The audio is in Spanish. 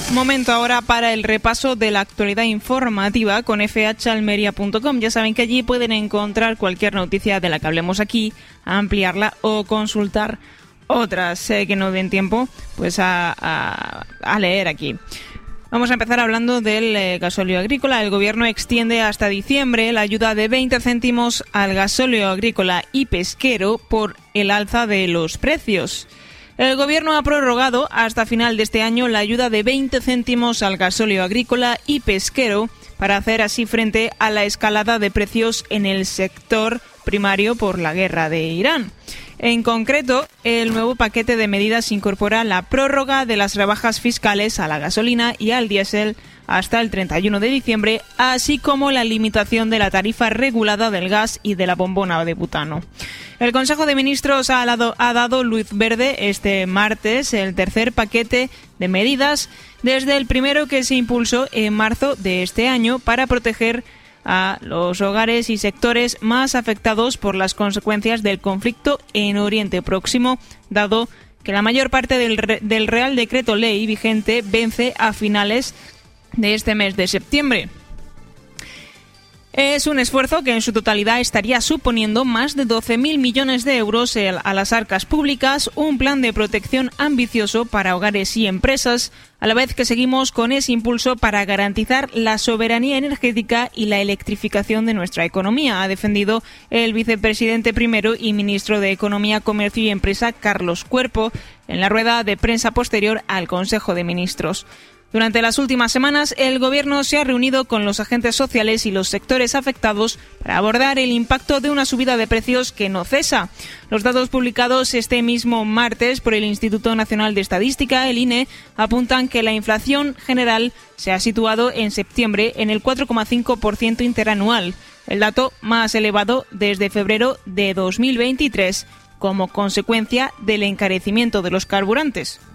Momento ahora para el repaso de la actualidad informativa con fhalmeria.com. Ya saben que allí pueden encontrar cualquier noticia de la que hablemos aquí, ampliarla o consultar otras que no den tiempo pues a leer aquí. Vamos a empezar hablando del gasóleo agrícola. El Gobierno extiende hasta diciembre la ayuda de 20 céntimos al gasóleo agrícola y pesquero por el alza de los precios. El Gobierno ha prorrogado hasta final de este año la ayuda de 20 céntimos al gasóleo agrícola y pesquero para hacer así frente a la escalada de precios en el sector primario por la guerra de Irán. En concreto, el nuevo paquete de medidas incorpora la prórroga de las rebajas fiscales a la gasolina y al diésel hasta el 31 de diciembre, así como la limitación de la tarifa regulada del gas y de la bombona de butano. El Consejo de Ministros ha dado luz verde este martes el tercer paquete de medidas desde el primero que se impulsó en marzo de este año para proteger a los hogares y sectores más afectados por las consecuencias del conflicto en Oriente Próximo, dado que la mayor parte del Real Decreto Ley vigente vence a finales de este mes de septiembre. Es un esfuerzo que en su totalidad estaría suponiendo más de 12.000 millones de euros a las arcas públicas, un plan de protección ambicioso para hogares y empresas, a la vez que seguimos con ese impulso para garantizar la soberanía energética y la electrificación de nuestra economía, ha defendido el vicepresidente primero y ministro de Economía, Comercio y Empresa, Carlos Cuerpo, en la rueda de prensa posterior al Consejo de Ministros. Durante las últimas semanas, el Gobierno se ha reunido con los agentes sociales y los sectores afectados para abordar el impacto de una subida de precios que no cesa. Los datos publicados este mismo martes por el Instituto Nacional de Estadística, el INE, apuntan que la inflación general se ha situado en septiembre en el 4,5% interanual, el dato más elevado desde febrero de 2023, como consecuencia del encarecimiento de los carburantes.